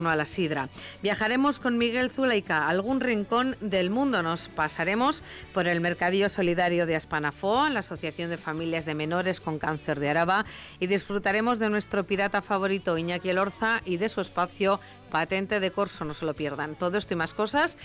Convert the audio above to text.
a la sidra. Viajaremos con Miguel Zulaika a algún rincón del mundo. Nos pasaremos por el Mercadillo Solidario de Aspanafoa, la Asociación de Familias de Menores con Cáncer de Araba, y disfrutaremos de nuestro pirata favorito Iñaki Elorza y de su espacio Patente de Corso. No se lo pierdan. Todo esto y más cosas